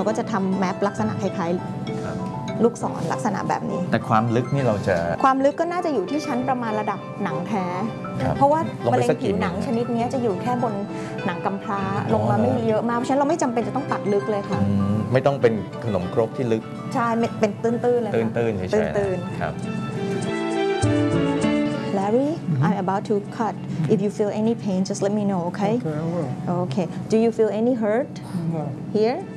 ก็จะทำแมปลักษณะคล้ายๆลูกศรลักษณะแบบนี้แต่ความลึกนี่เราจะความลึกก็น่าจะอยู่ที่ชั้นประมาณระดับหนังแท้เพราะว่ามะเร็งผิวหนังชนิดนี้จะอยู่แค่บนหนังกำพร้าลงมาไม่เยอะมากเพราะฉะนั้นเราไม่จำเป็นจะต้องตัดลึกเลยค่ะไม่ต้องเป็นขนมครกที่ลึกใช่เป็นตื้นๆเลยค่ะตื้นๆเฉยๆตื้นครับ Larry I'm about to cut if you feel any pain just let me know okay Okay, I will. okay do you feel any hurt No. here